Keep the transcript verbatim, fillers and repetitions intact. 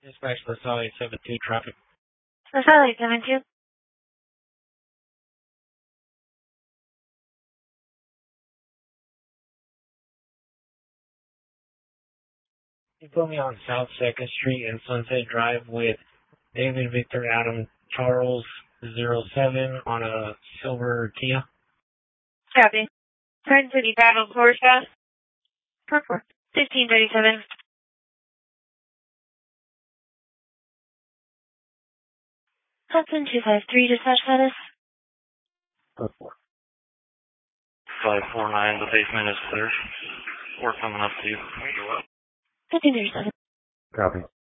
Dispatch LaSalle eight seven two traffic. LaSalle eight seven two. You put me on South second Street and Sunset Drive with David Victor Adam Charles zero seven on a silver Kia. Copy. Turn City Battle Porsche. Purple. fifteen thirty-seven. Hudson two five three, dispatch status. Purple. five four nine, the basement is clear. We're coming up to you. fifteen thirty-seven. Copy.